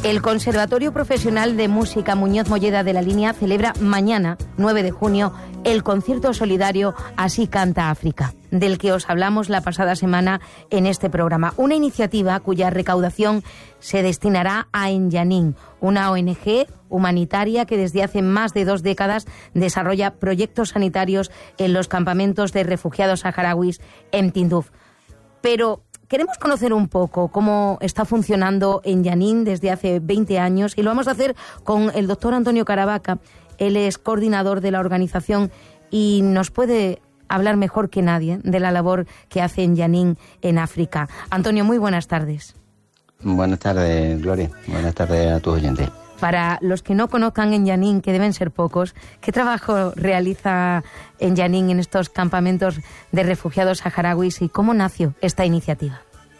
El Conservatorio Profesional de Música Muñoz Molleda de la Línea celebra mañana, 9 de junio, el concierto solidario Así canta África, del que os hablamos la pasada semana en este programa. Una iniciativa cuya recaudación se destinará a Enyanin, una ONG humanitaria que desde hace más de 2 décadas desarrolla proyectos sanitarios en los campamentos de refugiados saharauis en Tinduf. Pero queremos conocer un poco cómo está funcionando Enyanin desde hace 20 años y lo vamos a hacer con el doctor Antonio Caravaca. Él es coordinador de la organización y nos puede hablar mejor que nadie de la labor que hace Enyanin en África. Antonio, muy buenas tardes. Buenas tardes, Gloria. Buenas tardes a tus oyentes. Para los que no conozcan Enyanin, que deben ser pocos, ¿qué trabajo realiza Enyanin en estos campamentos de refugiados saharauis y cómo nació esta iniciativa?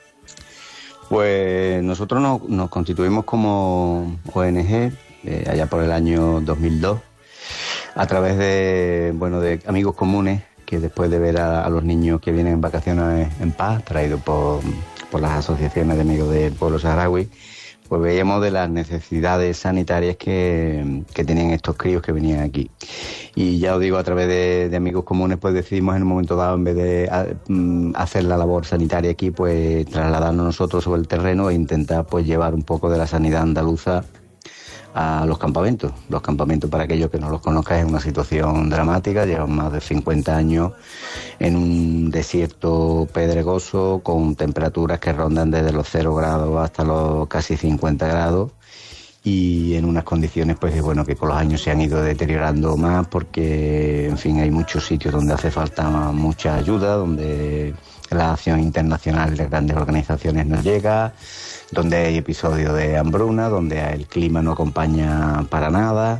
Pues nosotros nos constituimos como ONG allá por el año 2002 a través de amigos comunes que después de ver a los niños que vienen en vacaciones en paz, traídos por las asociaciones de amigos del pueblo saharaui, pues veíamos de las necesidades sanitarias que tenían estos críos que venían aquí. Y ya os digo, a través de amigos comunes, pues decidimos en un momento dado, en vez de hacer la labor sanitaria aquí, pues trasladarnos nosotros sobre el terreno e intentar pues llevar un poco de la sanidad andaluza a los campamentos. Los campamentos, para aquellos que no los conozcan, es una situación dramática. Llevan más de 50 años en un desierto pedregoso con temperaturas que rondan desde los 0 grados hasta los casi 50 grados y en unas condiciones pues bueno, que con los años se han ido deteriorando más porque, en fin, hay muchos sitios donde hace falta mucha ayuda, donde la acción internacional de grandes organizaciones no llega, donde hay episodios de hambruna, donde el clima no acompaña para nada.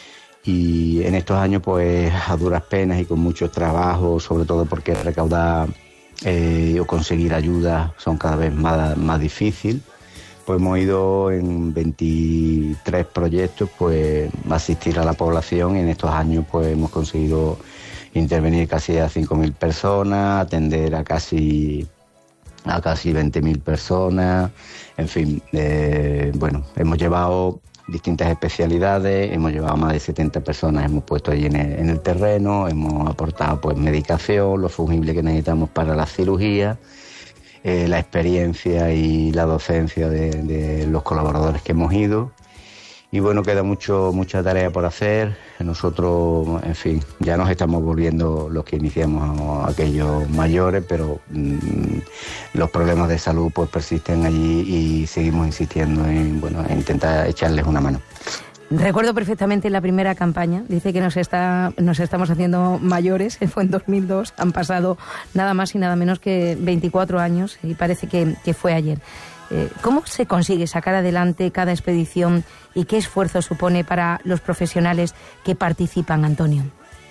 Y en estos años, pues a duras penas y con mucho trabajo, sobre todo porque recaudar o conseguir ayuda son cada vez más difícil, pues hemos ido en 23 proyectos pues a asistir a la población y en estos años pues hemos conseguido intervenir casi a 5.000 personas, atender a casi 20.000 personas, en fin, hemos llevado distintas especialidades, hemos llevado más de 70 personas, hemos puesto allí en el terreno, hemos aportado pues medicación, lo fungible que necesitamos para la cirugía, la experiencia y la docencia de los colaboradores que hemos ido. Y bueno, queda mucha tarea por hacer. Nosotros, en fin, ya nos estamos volviendo los que iniciamos aquellos mayores, pero los problemas de salud pues persisten allí y seguimos insistiendo en intentar echarles una mano. Recuerdo perfectamente la primera campaña. Dice que nos estamos haciendo mayores. Fue en 2002. Han pasado nada más y nada menos que 24 años y parece que fue ayer. ¿Cómo se consigue sacar adelante cada expedición y qué esfuerzo supone para los profesionales que participan, Antonio?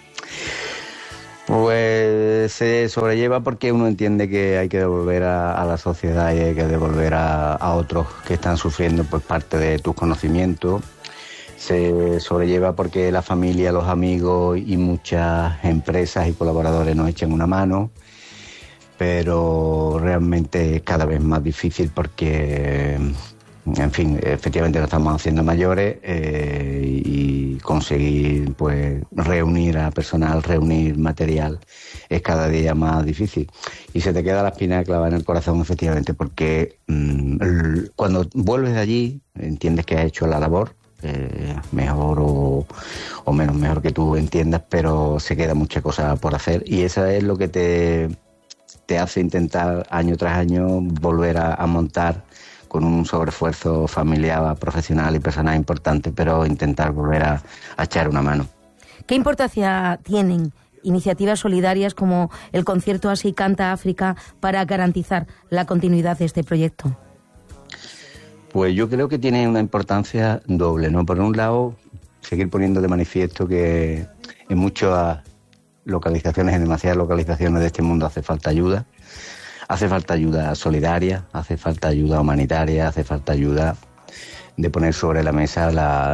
Pues se sobrelleva porque uno entiende que hay que devolver a la sociedad y hay que devolver a otros que están sufriendo pues parte de tus conocimientos. Se sobrelleva porque la familia, los amigos y muchas empresas y colaboradores nos echan una mano, pero realmente es cada vez más difícil porque, en fin, efectivamente nos estamos haciendo mayores y conseguir pues reunir a personal, reunir material es cada día más difícil. Y se te queda la espina clavada en el corazón, efectivamente, porque cuando vuelves de allí entiendes que has hecho la labor, mejor o menos mejor que tú entiendas, pero se queda mucha cosa por hacer y eso es lo que te hace intentar año tras año volver a montar con un sobreesfuerzo familiar, profesional y personal importante, pero intentar volver a echar una mano. ¿Qué importancia tienen iniciativas solidarias como el concierto Así canta África para garantizar la continuidad de este proyecto? Pues yo creo que tiene una importancia doble, ¿no? Por un lado, seguir poniendo de manifiesto que en muchas localizaciones, en demasiadas localizaciones de este mundo hace falta ayuda solidaria, hace falta ayuda humanitaria, hace falta ayuda de poner sobre la mesa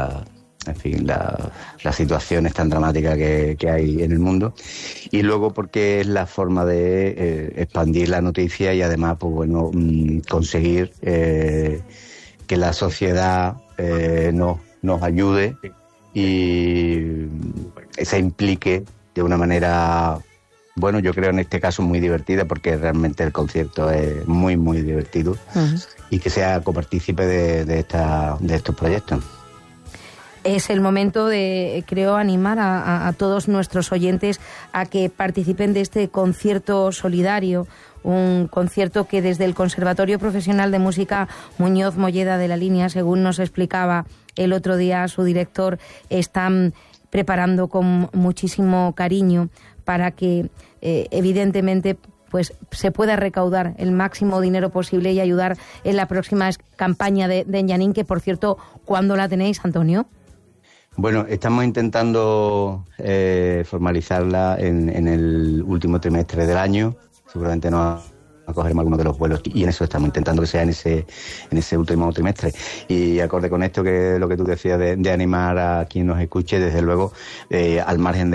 las situaciones tan dramáticas que hay en el mundo, y luego porque es la forma de expandir la noticia y además pues bueno conseguir que la sociedad nos ayude y se implique de una manera, bueno, yo creo en este caso muy divertida, porque realmente el concierto es muy, muy divertido, y que sea copartícipe de estos proyectos. Es el momento de, creo, animar a todos nuestros oyentes a que participen de este concierto solidario, un concierto que desde el Conservatorio Profesional de Música Muñoz Molleda de la Línea, según nos explicaba el otro día su director, están preparando con muchísimo cariño para que evidentemente pues se pueda recaudar el máximo dinero posible y ayudar en la próxima campaña de Enllanín, que por cierto, ¿cuándo la tenéis, Antonio? Bueno, estamos intentando formalizarla en el último trimestre del año. Seguramente nos acogeremos algunos de los vuelos y en eso estamos intentando que sea en ese último trimestre. Y acorde con esto, que lo que tú decías de animar a quien nos escuche, desde luego, al margen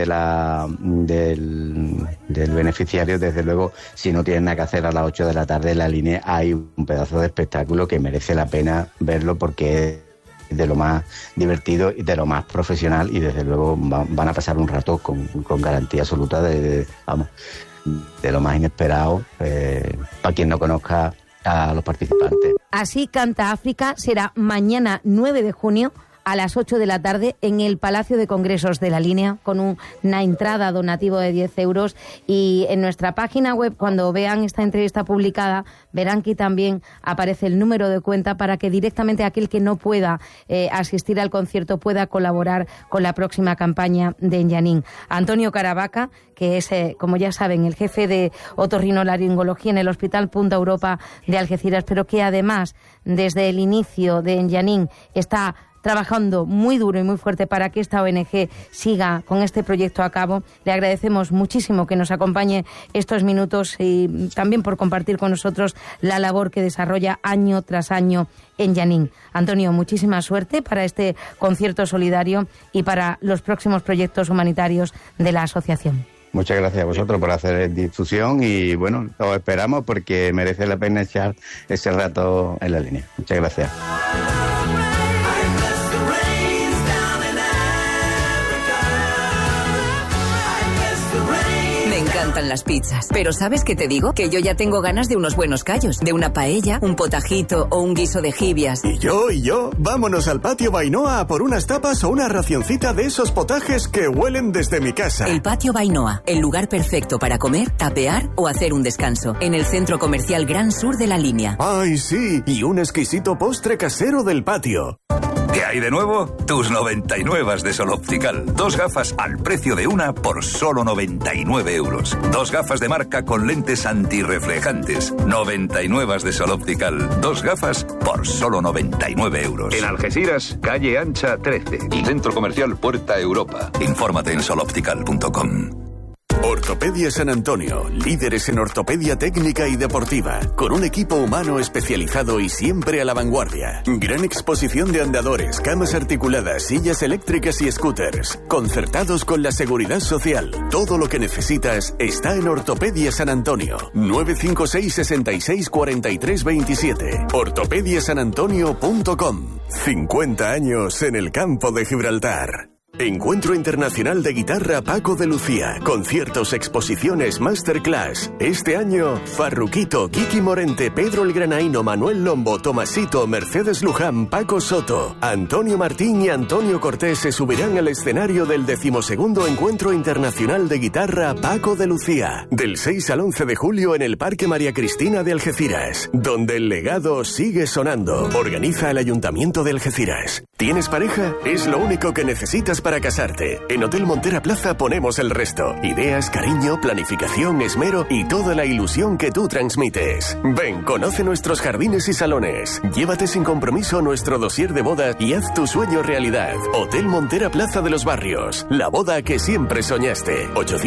del beneficiario, desde luego, si no tienen nada que hacer a las 8 de la tarde en la Línea, hay un pedazo de espectáculo que merece la pena verlo, porque es de lo más divertido y de lo más profesional, y desde luego van a pasar un rato con garantía absoluta de lo más inesperado, para quien no conozca a los participantes. Así canta África será mañana 9 de junio a las 8 de la tarde en el Palacio de Congresos de la Línea, con una entrada donativo de 10 euros. Y en nuestra página web, cuando vean esta entrevista publicada, verán que también aparece el número de cuenta para que directamente aquel que no pueda asistir al concierto pueda colaborar con la próxima campaña de Enllanín. Antonio Caravaca, que es, como ya saben, el jefe de otorrinolaringología en el Hospital Punta Europa de Algeciras, pero que además desde el inicio de Enllanín está trabajando muy duro y muy fuerte para que esta ONG siga con este proyecto a cabo. Le agradecemos muchísimo que nos acompañe estos minutos y también por compartir con nosotros la labor que desarrolla año tras año en Enllanín. Antonio, muchísima suerte para este concierto solidario y para los próximos proyectos humanitarios de la asociación. Muchas gracias a vosotros por hacer difusión y bueno, os esperamos porque merece la pena echar ese rato en la Línea. Muchas gracias. Me encantan las pizzas, pero ¿sabes qué te digo? Que yo ya tengo ganas de unos buenos callos, de una paella, un potajito o un guiso de jibias. Y yo, vámonos al Patio Bainoa a por unas tapas o una racioncita de esos potajes que huelen desde mi casa. El Patio Bainoa, el lugar perfecto para comer, tapear o hacer un descanso, en el Centro Comercial Gran Sur de la Línea. ¡Ay, sí! Y un exquisito postre casero del patio. ¿Qué hay de nuevo? Tus 99 de Sol Optical. 2 gafas al precio de una por solo 99 euros. 2 gafas de marca con lentes antirreflejantes. 99 de Sol Optical. 2 gafas por solo 99 euros. En Algeciras, calle Ancha 13 y Centro Comercial Puerta Europa. Infórmate en soloptical.com. Ortopedia San Antonio, líderes en ortopedia técnica y deportiva, con un equipo humano especializado y siempre a la vanguardia. Gran exposición de andadores, camas articuladas, sillas eléctricas y scooters, concertados con la seguridad social. Todo lo que necesitas está en Ortopedia San Antonio. 956 66 43 27. ortopediasanantonio.com. 50 años en el campo de Gibraltar. Encuentro Internacional de Guitarra Paco de Lucía. Conciertos, exposiciones, masterclass. Este año, Farruquito, Kiki Morente, Pedro el Granaíno, Manuel Lombo, Tomasito, Mercedes Luján, Paco Soto, Antonio Martín y Antonio Cortés se subirán al escenario del 12º Encuentro Internacional de Guitarra Paco de Lucía. Del 6 al 11 de julio en el Parque María Cristina de Algeciras, donde el legado sigue sonando. Organiza el Ayuntamiento de Algeciras. ¿Tienes pareja? Es lo único que necesitas para casarte. En Hotel Montera Plaza ponemos el resto. Ideas, cariño, planificación, esmero y toda la ilusión que tú transmites. Ven, conoce nuestros jardines y salones. Llévate sin compromiso nuestro dossier de boda y haz tu sueño realidad. Hotel Montera Plaza de los Barrios. La boda que siempre soñaste.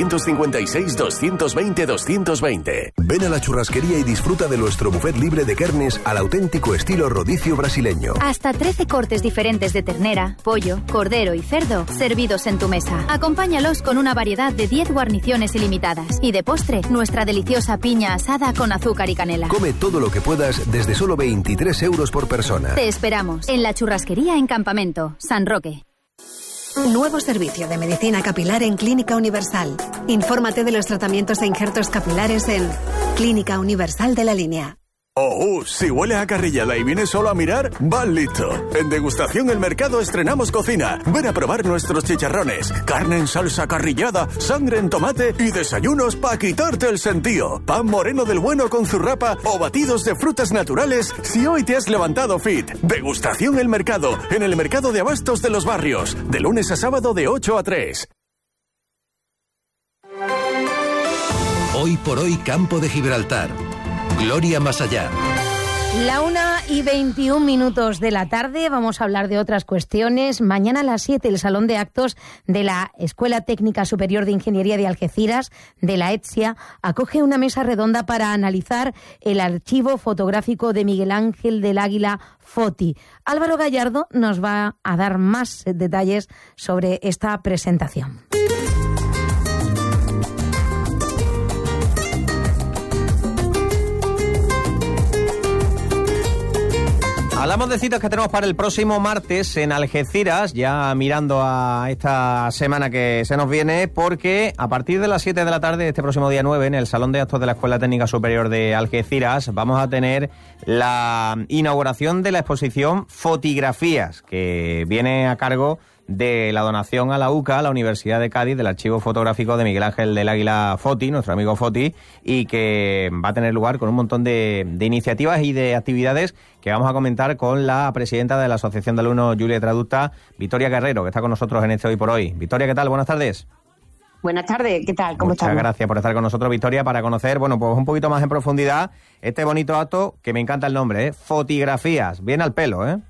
856-220-220. Ven a la churrasquería y disfruta de nuestro buffet libre de carnes al auténtico estilo rodicio brasileño. Hasta 13 cortes diferentes de ternera, pollo, cordero y cerdo servidos en tu mesa. Acompáñalos con una variedad de 10 guarniciones ilimitadas. Y de postre, nuestra deliciosa piña asada con azúcar y canela. Come todo lo que puedas desde solo 23 euros por persona. Te esperamos en la churrasquería en Campamento, San Roque. Nuevo servicio de medicina capilar en Clínica Universal. Infórmate de los tratamientos e injertos capilares en Clínica Universal de La Línea. Si huele a carrillada y vienes solo a mirar, vas listo. En Degustación El Mercado estrenamos cocina. Ven a probar nuestros chicharrones, carne en salsa carrillada, sangre en tomate y desayunos para quitarte el sentido. Pan moreno del bueno con zurrapa o batidos de frutas naturales si hoy te has levantado fit. Degustación El Mercado, en el Mercado de Abastos de los Barrios, de lunes a sábado de 8 a 3. Hoy por hoy, Campo de Gibraltar. Gloria más allá. La 1:21 de la tarde, vamos a hablar de otras cuestiones. Mañana a las 7, el Salón de Actos de la Escuela Técnica Superior de Ingeniería de Algeciras, de la ETSIA, acoge una mesa redonda para analizar el archivo fotográfico de Miguel Ángel del Águila Foti. Álvaro Gallardo nos va a dar más detalles sobre esta presentación. Hablamos de citas que tenemos para el próximo martes en Algeciras, ya mirando a esta semana que se nos viene, porque a partir de las 7 de la tarde, este próximo día 9, en el Salón de Actos de la Escuela Técnica Superior de Algeciras, vamos a tener la inauguración de la exposición Fotigrafías, que viene a cargo de la donación a la UCA, la Universidad de Cádiz, del archivo fotográfico de Miguel Ángel del Águila Foti, nuestro amigo Foti, y que va a tener lugar con un montón de iniciativas y de actividades que vamos a comentar con la presidenta de la Asociación de Alumnos Julia Traducta, Victoria Guerrero, que está con nosotros en este Hoy por Hoy. Victoria, ¿qué tal? Buenas tardes. Buenas tardes, ¿qué tal? ¿Cómo estás? Muchas gracias por estar con nosotros, Victoria, para conocer, pues un poquito más en profundidad este bonito acto, que me encanta el nombre, Fotigrafías. Viene al pelo, ¿eh?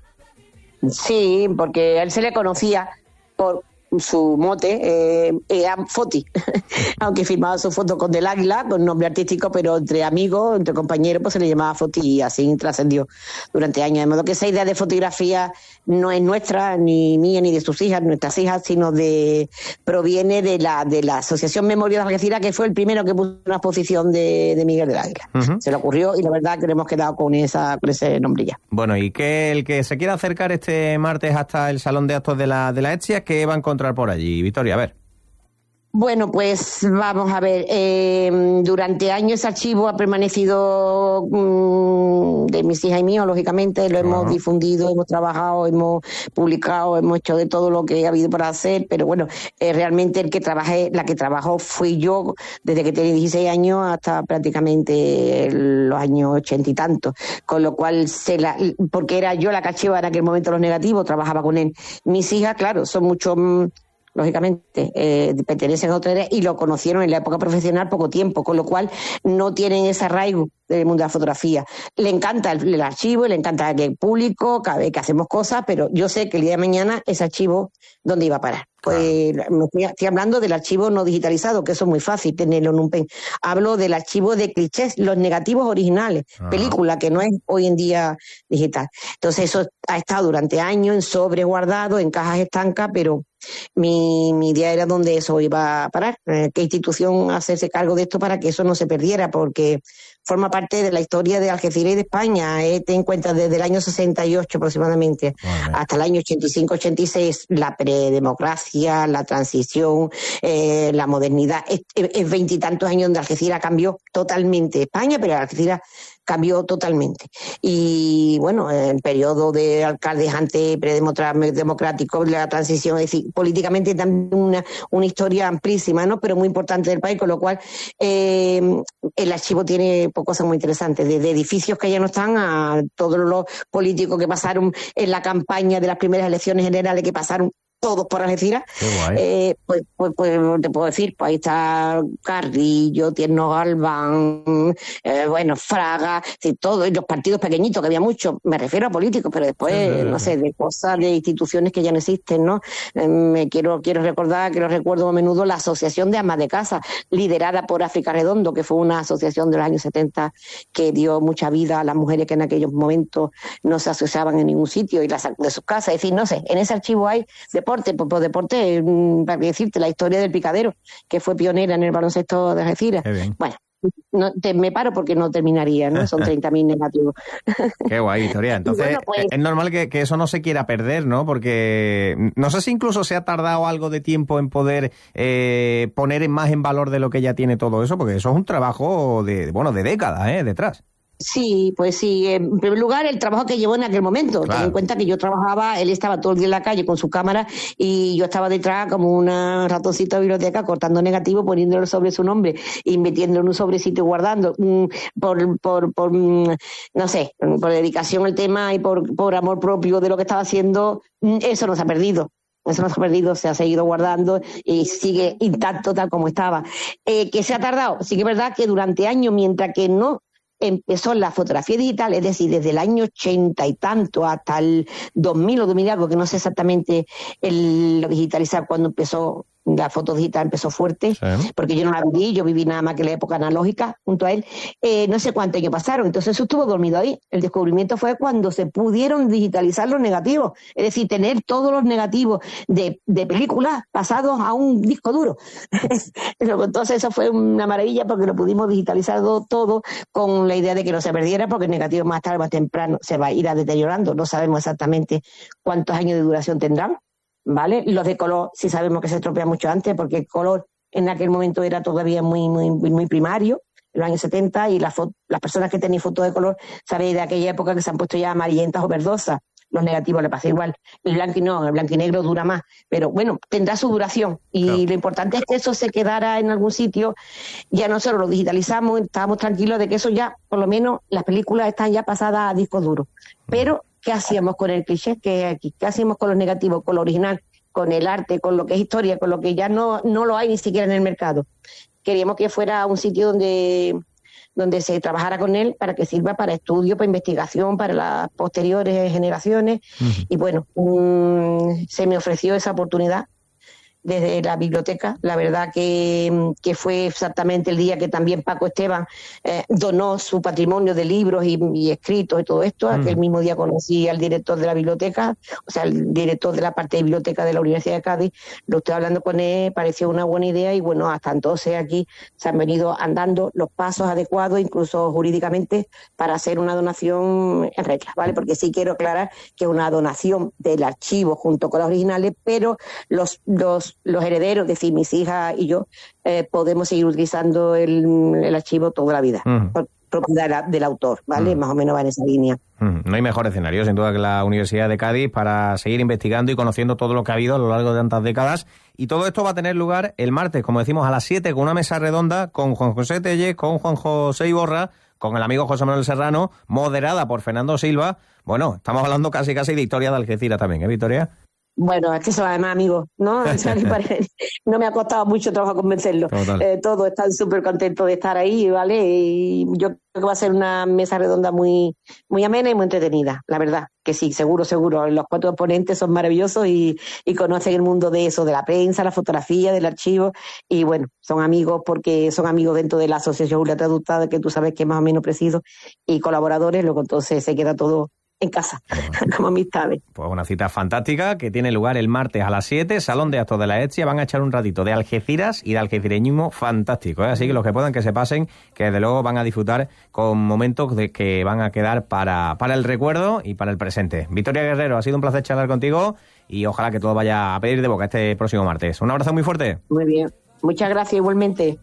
Sí, porque a él se le conocía por su mote, era Foti, aunque firmaba su foto con Del Águila, con nombre artístico, pero entre amigos, entre compañeros, pues se le llamaba Foti y así trascendió durante años. De modo que esa idea de fotografía no es nuestra, ni mía, ni de sus hijas, nuestras hijas, sino proviene de la Asociación Memoria de Algeciras, que fue el primero que puso una exposición de Miguel del Águila. Uh-huh. Se le ocurrió y la verdad que le hemos quedado con ese nombre ya. Bueno, y que el que se quiera acercar este martes hasta el Salón de Actos de la ETSIA, ¿qué va a encontrar por allí, Victoria? A ver. Bueno, pues vamos a ver. Durante años ese archivo ha permanecido de mis hijas y mío, lógicamente. Lo hemos difundido, hemos trabajado, hemos publicado, hemos hecho de todo lo que ha habido para hacer. Pero bueno, realmente la que trabajó fui yo desde que tenía 16 años hasta prácticamente los años 80 y tantos. Con lo cual, porque era yo la que archivaba en aquel momento los negativos, trabajaba con él. Mis hijas, claro, son mucho... lógicamente, pertenecen a otra área y lo conocieron en la época profesional poco tiempo, con lo cual no tienen ese arraigo del mundo de la fotografía. Le encanta el archivo, le encanta que el público, cada vez que hacemos cosas, pero yo sé que el día de mañana ese archivo, ¿dónde iba a parar? Pues estoy hablando del archivo no digitalizado, que eso es muy fácil tenerlo en un pen. Hablo del archivo de clichés, los negativos originales, película que no es hoy en día digital. Entonces eso ha estado durante años en sobre guardado, en cajas estancas, pero mi idea era dónde eso iba a parar, qué institución hacerse cargo de esto para que eso no se perdiera, porque forma parte de la historia de Algeciras y de España. Ten en cuenta desde el año 68 aproximadamente hasta el año 85-86, la predemocracia, la transición, la modernidad. Es 20 y tantos años donde Algeciras cambió totalmente. España, pero Algeciras cambió totalmente. Y bueno, el periodo de alcaldes antes predemocráticos, la transición, es decir, políticamente también una historia amplísima, ¿no? Pero muy importante del país, con lo cual el archivo tiene cosas muy interesantes, desde edificios que ya no están a todos los políticos que pasaron en la campaña de las primeras elecciones generales, que pasaron todos por Algeciras. Pues te puedo decir, pues ahí está Carrillo, Tierno Galván, Fraga, todos, y los partidos pequeñitos, que había muchos, me refiero a políticos, pero después, no sé, de cosas, de instituciones que ya no existen, ¿no? Quiero recordar, que lo recuerdo a menudo, la Asociación de Amas de Casa, liderada por África Redondo, que fue una asociación de los años 70 que dio mucha vida a las mujeres que en aquellos momentos no se asociaban en ningún sitio y las sacó de sus casas. Es decir, no sé, en ese archivo hay de deporte, pues por deporte, para decirte, la historia del Picadero, que fue pionera en el baloncesto de Algeciras. Bueno, me paro porque no terminaría, ¿no? Son 30.000 negativos. Qué guay, Victoria. Entonces, bueno, pues, es normal que eso no se quiera perder, ¿no? Porque no sé si incluso se ha tardado algo de tiempo en poder poner más en valor de lo que ya tiene todo eso, porque eso es un trabajo de décadas, detrás. Sí, pues sí. En primer lugar, el trabajo que llevó en aquel momento. Claro. Ten en cuenta que yo trabajaba, él estaba todo el día en la calle con su cámara y yo estaba detrás como una ratoncita de biblioteca cortando negativo, poniéndolo sobre su nombre y metiéndolo en un sobrecito y guardando. No sé, por dedicación al tema y por amor propio de lo que estaba haciendo, eso no se ha perdido. Eso no se ha perdido, se ha seguido guardando y sigue intacto tal como estaba. ¿Que se ha tardado? Sí que es verdad que durante años, mientras que no empezó la fotografía digital, es decir, desde el año 80 y tanto hasta el 2000 o 2000 y algo, que no sé exactamente lo digitalizar cuando empezó, la foto digital empezó fuerte, sí. Porque yo no la viví, yo viví nada más que la época analógica junto a él, no sé cuántos años pasaron, entonces eso estuvo dormido ahí. El descubrimiento fue cuando se pudieron digitalizar los negativos, es decir, tener todos los negativos de películas pasados a un disco duro. Entonces eso fue una maravilla porque lo pudimos digitalizar todo con la idea de que no se perdiera, porque el negativo más tarde o más temprano se va a ir deteriorando, no sabemos exactamente cuántos años de duración tendrán. ¿Vale? Los de color sí sabemos que se estropea mucho antes, porque el color en aquel momento era todavía muy primario, en los años 70, y las personas que tenéis fotos de color sabéis de aquella época que se han puesto ya amarillentas o verdosas. Los negativos le pasa igual. El blanco y negro dura más, pero bueno, tendrá su duración. Y claro, lo importante es que eso se quedara en algún sitio. Ya nosotros lo digitalizamos, estábamos tranquilos de que eso ya, por lo menos, las películas están ya pasadas a discos duros. Pero ¿qué hacíamos con el cliché? ¿Qué hacíamos con los negativos, con lo original, con el arte, con lo que es historia, con lo que ya no lo hay ni siquiera en el mercado? Queríamos que fuera un sitio donde se trabajara con él para que sirva para estudio, para investigación, para las posteriores generaciones. Uh-huh. Y bueno, se me ofreció esa oportunidad desde la biblioteca. La verdad que fue exactamente el día que también Paco Esteban donó su patrimonio de libros y escritos y todo esto. Aquel mismo día conocí al director de la biblioteca, o sea, el director de la parte de biblioteca de la Universidad de Cádiz. Lo estoy hablando con él, pareció una buena idea y bueno, hasta entonces aquí se han venido andando los pasos adecuados, incluso jurídicamente, para hacer una donación en regla, ¿vale? Porque sí quiero aclarar que es una donación del archivo junto con las originales, pero los herederos, es decir, mis hijas y yo, podemos seguir utilizando el archivo toda la vida, por propiedad del autor, ¿vale? Más o menos va en esa línea. No hay mejor escenario, sin duda, que la Universidad de Cádiz para seguir investigando y conociendo todo lo que ha habido a lo largo de tantas décadas. Y todo esto va a tener lugar el martes, como decimos, a las 7, con una mesa redonda con Juan José Tellez, con Juan José Iborra, con el amigo José Manuel Serrano, moderada por Fernando Silva. Bueno, estamos hablando casi de historia de Algeciras también, ¿eh, Victoria? Bueno, es que son además amigos, ¿no? O sea, no me ha costado mucho trabajo convencerlos. Todos están súper contentos de estar ahí, ¿vale? Y yo creo que va a ser una mesa redonda muy amena y muy entretenida, la verdad. Que sí, seguro. Los 4 ponentes son maravillosos y conocen el mundo de eso, de la prensa, la fotografía, del archivo. Y bueno, son amigos porque son amigos dentro de la Asociación Julia Traductada, que tú sabes que más o menos presido, y colaboradores, luego entonces se queda todo en casa, como amistades. Pues una cita fantástica que tiene lugar el martes a las 7, Salón de Actos de la Etsia. Van a echar un ratito de Algeciras y de algecireñismo fantástico, ¿eh? Así que los que puedan que se pasen, que desde luego van a disfrutar con momentos de que van a quedar para el recuerdo y para el presente. Victoria Guerrero, ha sido un placer charlar contigo y ojalá que todo vaya a pedir de boca este próximo martes. Un abrazo muy fuerte. Muy bien. Muchas gracias igualmente.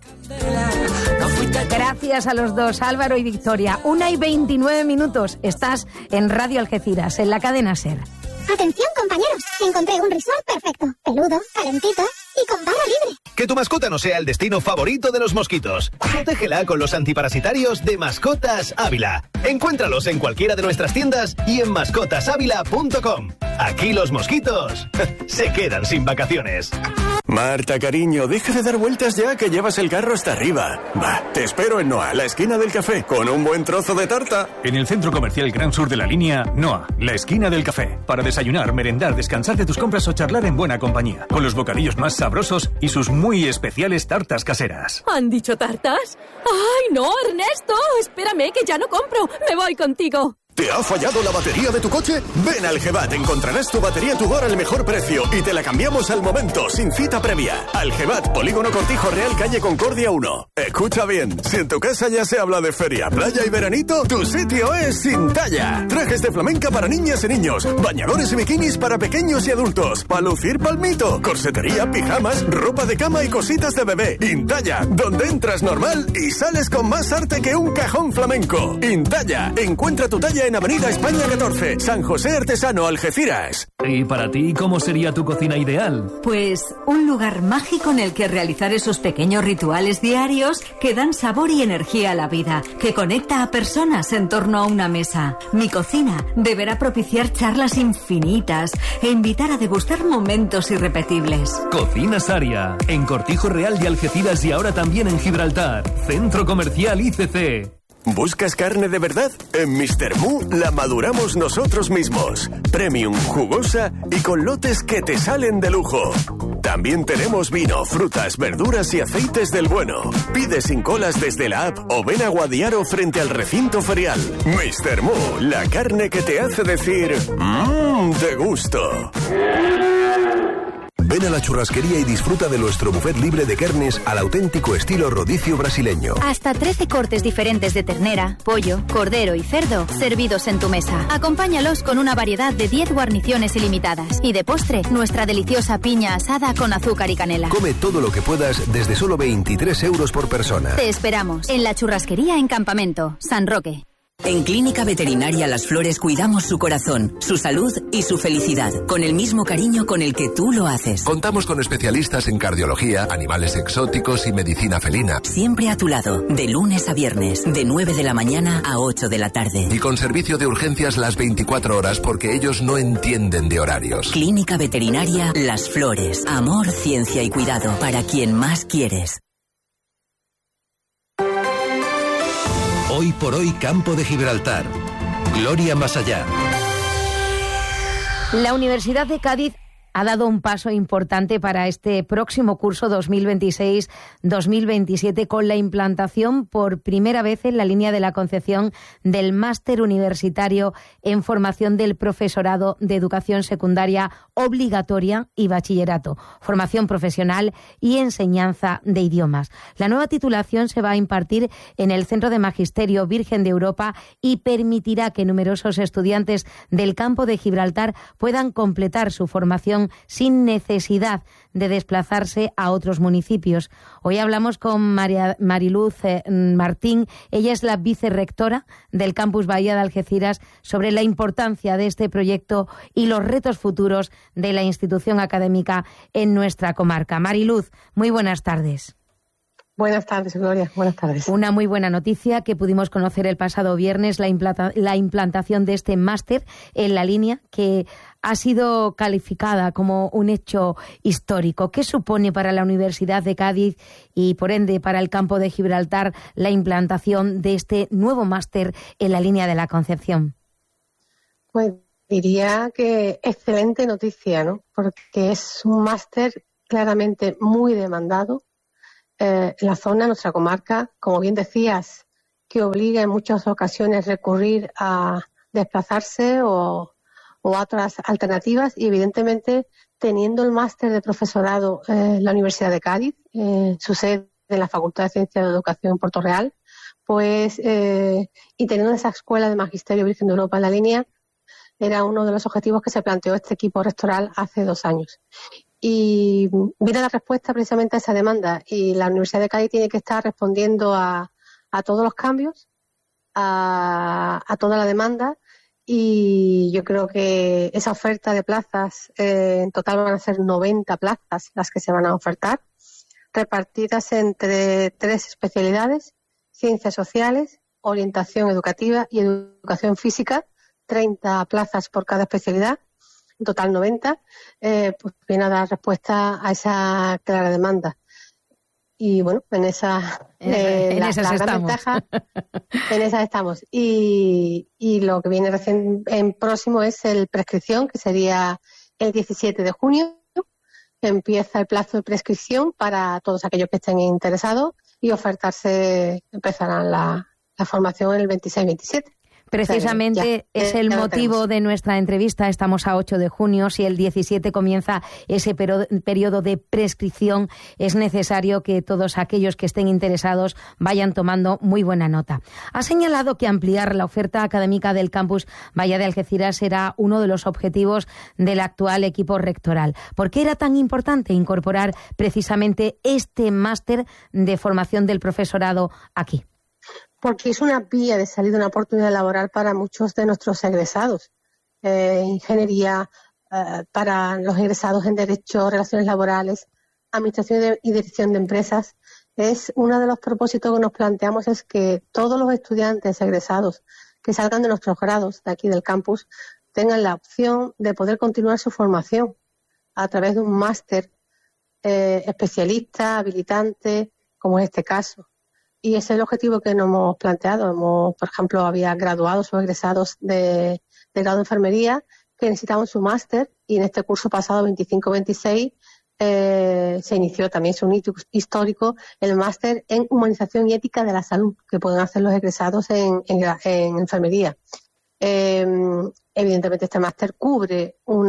Gracias a los dos, Álvaro y Victoria. 1:29. Estás en Radio Algeciras, en la cadena SER. Atención, compañeros. Encontré un resort perfecto. Peludo, calentito y con barra libre. Que tu mascota no sea el destino favorito de los mosquitos. Protégela con los antiparasitarios de Mascotas Ávila. Encuéntralos en cualquiera de nuestras tiendas y en mascotasávila.com. Aquí los mosquitos se quedan sin vacaciones. Marta, cariño, deja de dar vueltas ya, que llevas el carro hasta arriba. Va, te espero en Noa, la esquina del café, con un buen trozo de tarta. En el Centro Comercial Gran Sur de la Línea, Noa, la esquina del café. Para desayunar, merendar, descansar de tus compras o charlar en buena compañía. Con los bocadillos más sabrosos y sus muy especiales tartas caseras. ¿Han dicho tartas? ¡Ay, no, Ernesto! Espérame, que ya no compro. Me voy contigo. ¿Te ha fallado la batería de tu coche? Ven al Gebat, encontrarás tu batería Tudor al mejor precio y te la cambiamos al momento, sin cita previa. Al Gebat, Polígono Cortijo Real, calle Concordia 1. Escucha bien, si en tu casa ya se habla de feria, playa y veranito, tu sitio es Intalla. Trajes de flamenca para niñas y niños, bañadores y bikinis para pequeños y adultos, para lucir palmito, corsetería, pijamas, ropa de cama y cositas de bebé. Intalla, donde entras normal y sales con más arte que un cajón flamenco. Intalla, encuentra tu talla en Avenida España 14, San José Artesano, Algeciras. ¿Y para ti cómo sería tu cocina ideal? Pues un lugar mágico en el que realizar esos pequeños rituales diarios que dan sabor y energía a la vida, que conecta a personas en torno a una mesa. Mi cocina deberá propiciar charlas infinitas e invitar a degustar momentos irrepetibles. Cocina Saria, en Cortijo Real de Algeciras y ahora también en Gibraltar. Centro Comercial ICC. ¿Buscas carne de verdad? En Mr. Mu la maduramos nosotros mismos. Premium, jugosa y con lotes que te salen de lujo. También tenemos vino, frutas, verduras y aceites del bueno. Pide sin colas desde la app o ven a Guadiaro frente al recinto ferial. Mr. Mu, la carne que te hace decir de gusto. Ven a la churrasquería y disfruta de nuestro buffet libre de carnes al auténtico estilo rodicio brasileño. Hasta 13 cortes diferentes de ternera, pollo, cordero y cerdo servidos en tu mesa. Acompáñalos con una variedad de 10 guarniciones ilimitadas. Y de postre, nuestra deliciosa piña asada con azúcar y canela. Come todo lo que puedas desde solo 23 euros por persona. Te esperamos en la churrasquería en Campamento, San Roque. En Clínica Veterinaria Las Flores cuidamos su corazón, su salud y su felicidad, con el mismo cariño con el que tú lo haces. Contamos con especialistas en cardiología, animales exóticos y medicina felina. Siempre a tu lado, de lunes a viernes, de 9 de la mañana a 8 de la tarde. Y con servicio de urgencias las 24 horas porque ellos no entienden de horarios. Clínica Veterinaria Las Flores. Amor, ciencia y cuidado para quien más quieres. Hoy por hoy, Campo de Gibraltar. Gloria más allá. La Universidad de Cádiz ha dado un paso importante para este próximo curso 2026-2027 con la implantación por primera vez en la línea de la Concepción del máster universitario en formación del profesorado de educación secundaria obligatoria y bachillerato, formación profesional y enseñanza de idiomas. La nueva titulación se va a impartir en el Centro de Magisterio Virgen de Europa y permitirá que numerosos estudiantes del campo de Gibraltar puedan completar su formación sin necesidad de desplazarse a otros municipios. Hoy hablamos con Mariluz Martín. Ella es la vicerrectora del Campus Bahía de Algeciras sobre la importancia de este proyecto y los retos futuros de la institución académica en nuestra comarca. Mariluz, muy buenas tardes. Buenas tardes, Gloria. Buenas tardes. Una muy buena noticia que pudimos conocer el pasado viernes, la implantación de este máster en la línea que ha sido calificada como un hecho histórico. ¿Qué supone para la Universidad de Cádiz y, por ende, para el campo de Gibraltar la implantación de este nuevo máster en la línea de la Concepción? Pues diría que excelente noticia, ¿no? Porque es un máster claramente muy demandado en la zona, en nuestra comarca, como bien decías, que obliga en muchas ocasiones recurrir a desplazarse o a otras alternativas y, evidentemente, teniendo el máster de profesorado en la Universidad de Cádiz, su sede en la Facultad de Ciencias de Educación en Puerto Real, pues, y teniendo esa escuela de Magisterio Virgen de Europa en la línea, era uno de los objetivos que se planteó este equipo rectoral hace 2 años. Y viene la respuesta precisamente a esa demanda y la Universidad de Cádiz tiene que estar respondiendo a todos los cambios, a toda la demanda, y yo creo que esa oferta de plazas, en total van a ser 90 plazas las que se van a ofertar, repartidas entre 3 especialidades: ciencias sociales, orientación educativa y educación física, 30 plazas por cada especialidad. En total 90, pues viene a dar respuesta a esa clara demanda. Y bueno, en esas estamos. Y lo que viene recién en próximo es el prescripción, que sería el 17 de junio. Empieza el plazo de prescripción para todos aquellos que estén interesados y empezarán la formación el 26-27. Precisamente es el motivo de nuestra entrevista. Estamos a 8 de junio. Si el 17 comienza ese periodo de prescripción, es necesario que todos aquellos que estén interesados vayan tomando muy buena nota. Ha señalado que ampliar la oferta académica del campus Bahía de Algeciras era uno de los objetivos del actual equipo rectoral. ¿Por qué era tan importante incorporar precisamente este máster de formación del profesorado aquí? Porque es una vía de salida, una oportunidad laboral para muchos de nuestros egresados. Ingeniería, para los egresados en Derecho, Relaciones Laborales, Administración y Dirección de Empresas. Es uno de los propósitos que nos planteamos, es que todos los estudiantes egresados que salgan de nuestros grados de aquí del campus tengan la opción de poder continuar su formación a través de un máster especialista, habilitante, como es este caso. Y ese es el objetivo que nos hemos planteado. Por ejemplo, había graduados o egresados de grado de enfermería que necesitaban su máster, y en este curso pasado 25-26 se inició también, su hito histórico, el máster en Humanización y Ética de la Salud, que pueden hacer los egresados en enfermería. Evidentemente este máster cubre un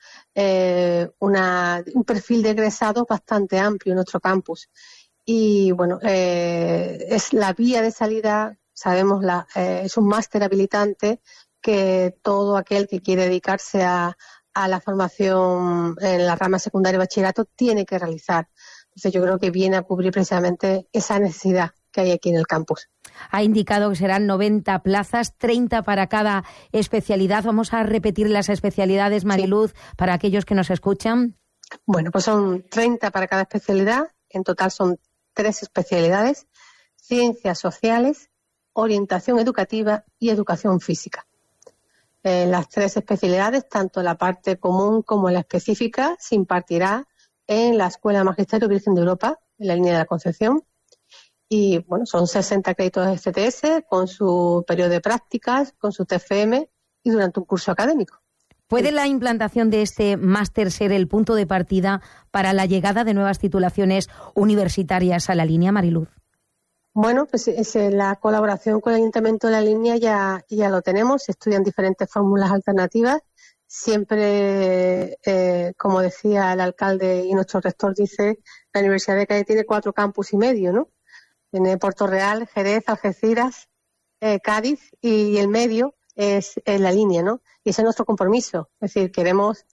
perfil de egresados bastante amplio en nuestro campus. Y bueno, es la vía de salida, sabemos, es un máster habilitante que todo aquel que quiere dedicarse a la formación en la rama secundaria y bachillerato tiene que realizar. Entonces yo creo que viene a cubrir precisamente esa necesidad que hay aquí en el campus. Ha indicado que serán 90 plazas, 30 para cada especialidad. Vamos a repetir las especialidades, Mariluz, para aquellos que nos escuchan. Bueno, pues son 30 para cada especialidad. En total son 3 especialidades: Ciencias Sociales, Orientación Educativa y Educación Física. Las 3 especialidades, tanto la parte común como la específica, se impartirá en la Escuela de Magisterio Virgen de Europa, en la línea de la Concepción. Y bueno, son 60 créditos de CTS, con su periodo de prácticas, con su TFM y durante un curso académico. ¿Puede la implantación de este máster ser el punto de partida para la llegada de nuevas titulaciones universitarias a la línea, Mariluz? Bueno, pues la colaboración con el Ayuntamiento de la línea ya lo tenemos. Se estudian diferentes fórmulas alternativas. Siempre, como decía el alcalde y nuestro rector dice, la Universidad de Cádiz tiene 4 campus y medio, ¿no? Tiene Puerto Real, Jerez, Algeciras, Cádiz, y el medio es la línea, ¿no? Y ese es nuestro compromiso. Es decir, queremos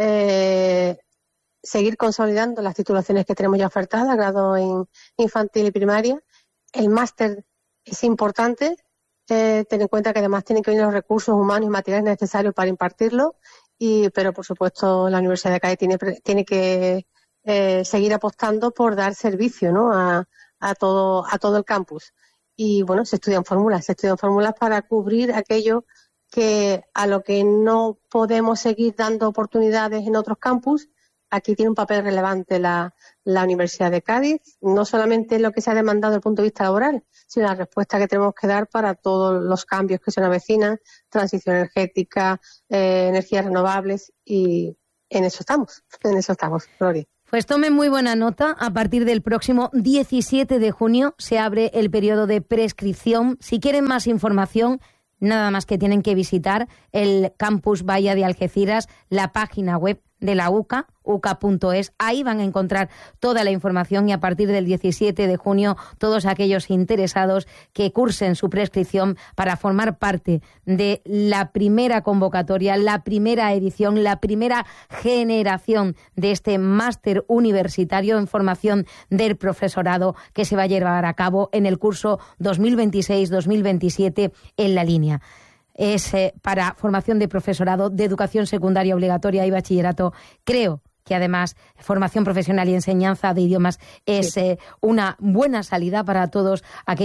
seguir consolidando las titulaciones que tenemos ya ofertadas, grado en infantil y primaria. El máster es importante, ten en cuenta que además tienen que venir los recursos humanos y materiales necesarios para impartirlo, pero por supuesto la Universidad de Cádiz tiene que seguir apostando por dar servicio, ¿no?, a todo el campus. Y bueno, se estudian fórmulas para cubrir aquello que a lo que no podemos seguir dando oportunidades en otros campus. Aquí tiene un papel relevante la Universidad de Cádiz, no solamente lo que se ha demandado desde el punto de vista laboral, sino la respuesta que tenemos que dar para todos los cambios que se nos avecinan, transición energética, energías renovables, y en eso estamos, Gloria. Pues tomen muy buena nota. A partir del próximo 17 de junio se abre el periodo de prescripción. Si quieren más información, nada más que tienen que visitar el campus Bahía de Algeciras, la página web de la UCA, uca.es. Ahí van a encontrar toda la información, y a partir del 17 de junio todos aquellos interesados que cursen su prescripción para formar parte de la primera convocatoria, la primera edición, la primera generación de este máster universitario en formación del profesorado que se va a llevar a cabo en el curso 2026-2027 en la línea. Es para formación de profesorado de educación secundaria obligatoria y bachillerato. Creo que además formación profesional y enseñanza de idiomas es una buena salida para todos aquellos